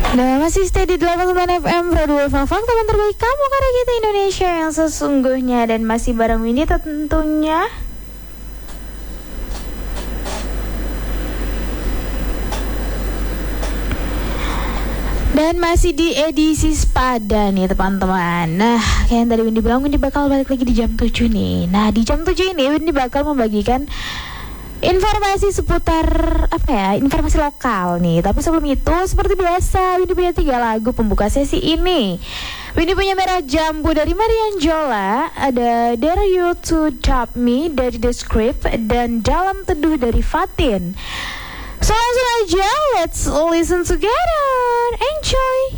Nah, masih stay di 89 FM Radio Fakta teman terbaik kamu karena kita Indonesia yang sesungguhnya. Dan masih bareng Windy tentunya. Dan masih di edisi sepada nih teman-teman. Nah, kayak yang tadi Windy bilang, Windy bakal balik lagi di jam 7 nih. Nah, di jam 7 ini Windy bakal membagikan informasi seputar informasi lokal nih. Tapi sebelum itu, seperti biasa, Windy punya 3 lagu pembuka sesi ini. Windy punya Merah Jambu dari Marian Jola, ada Dare You To Dub Me dari The Script, dan Dalam Teduh dari Fatin. So langsung aja, let's listen together. Enjoy.